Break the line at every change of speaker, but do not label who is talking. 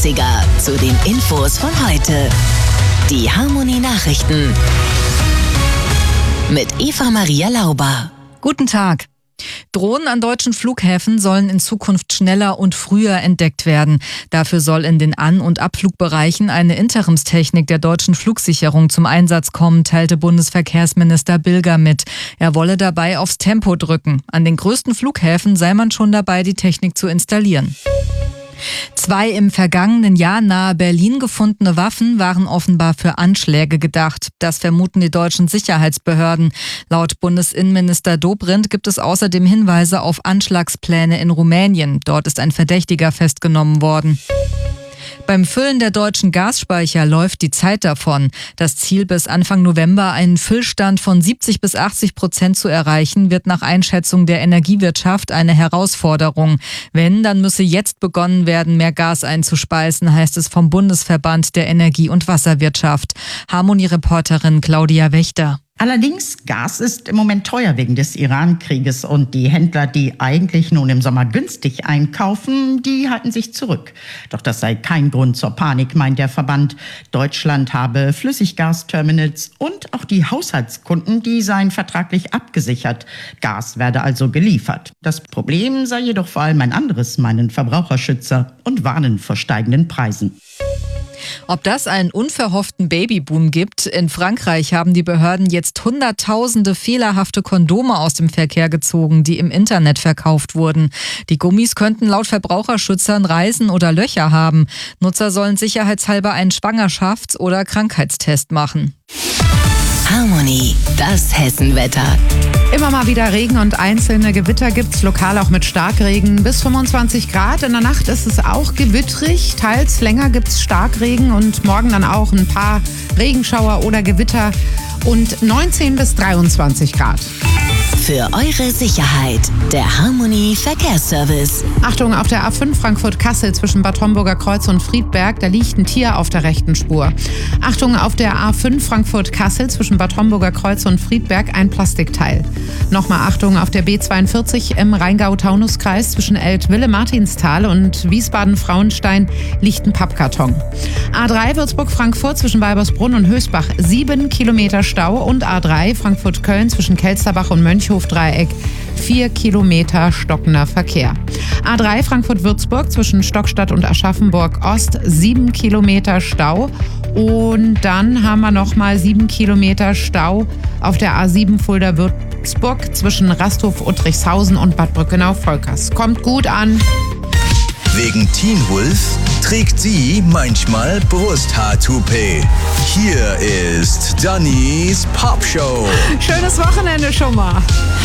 Klassiker zu den Infos von heute. Die Harmony Nachrichten mit Eva-Maria Lauber.
Guten Tag. Drohnen an deutschen Flughäfen sollen in Zukunft schneller und früher entdeckt werden. Dafür soll in den An- und Abflugbereichen eine Interimstechnik der deutschen Flugsicherung zum Einsatz kommen, teilte Bundesverkehrsminister Bilger mit. Er wolle dabei aufs Tempo drücken. An den größten Flughäfen sei man schon dabei, die Technik zu installieren. 2 im vergangenen Jahr nahe Berlin gefundene Waffen waren offenbar für Anschläge gedacht. Das vermuten die deutschen Sicherheitsbehörden. Laut Bundesinnenminister Dobrindt gibt es außerdem Hinweise auf Anschlagspläne in Rumänien. Dort ist ein Verdächtiger festgenommen worden. Beim Füllen der deutschen Gasspeicher läuft die Zeit davon. Das Ziel, bis Anfang November einen Füllstand von 70-80% zu erreichen, wird nach Einschätzung der Energiewirtschaft eine Herausforderung. Wenn, dann müsse jetzt begonnen werden, mehr Gas einzuspeisen, heißt es vom Bundesverband der Energie- und Wasserwirtschaft. Harmony-Reporterin Claudia Wächter.
Allerdings, Gas ist im Moment teuer wegen des Iran-Krieges und die Händler, die eigentlich nun im Sommer günstig einkaufen, die halten sich zurück. Doch das sei kein Grund zur Panik, meint der Verband. Deutschland habe Flüssiggasterminals und auch die Haushaltskunden, die seien vertraglich abgesichert. Gas werde also geliefert. Das Problem sei jedoch vor allem ein anderes, meinen Verbraucherschützer und warnen vor steigenden Preisen.
Ob das einen unverhofften Babyboom gibt? In Frankreich haben die Behörden jetzt Hunderttausende fehlerhafte Kondome aus dem Verkehr gezogen, die im Internet verkauft wurden. Die Gummis könnten laut Verbraucherschützern Reißen oder Löcher haben. Nutzer sollen sicherheitshalber einen Schwangerschafts- oder Krankheitstest machen.
Harmony, das Hessenwetter.
Immer mal wieder Regen und einzelne Gewitter gibt's, lokal auch mit Starkregen. Bis 25 Grad. In der Nacht ist es auch gewittrig. Teils länger gibt's Starkregen und morgen dann auch ein paar Regenschauer oder Gewitter und 19 bis 23 Grad.
Für eure Sicherheit, der Harmony Verkehrsservice.
Achtung, auf der A5 Frankfurt-Kassel zwischen Bad Homburger Kreuz und Friedberg, da liegt ein Tier auf der rechten Spur. Achtung, auf der A5 Frankfurt-Kassel zwischen Bad Homburger Kreuz und Friedberg ein Plastikteil. Nochmal Achtung, auf der B42 im Rheingau-Taunus-Kreis zwischen Eltville-Martinsthal und Wiesbaden-Frauenstein liegt ein Pappkarton. A3 Würzburg-Frankfurt zwischen Weibersbrunn und Hösbach 7 Kilometer Stau und A3 Frankfurt-Köln zwischen Kelsterbach und Mönchhof-Dreieck 4 Kilometer stockender Verkehr. A3 Frankfurt-Würzburg zwischen Stockstadt und Aschaffenburg-Ost 7 Kilometer Stau. Und dann haben wir nochmal 7 Kilometer Stau auf der A7 Fulda-Würzburg zwischen Rasthof-Uttrichshausen und Bad Brückenau-Volkers. Kommt gut an.
Wegen Teen Wolf trägt sie manchmal Brusthaar-Toupet. Hier ist Dannys Popshow.
Schönes Wochenende schon mal.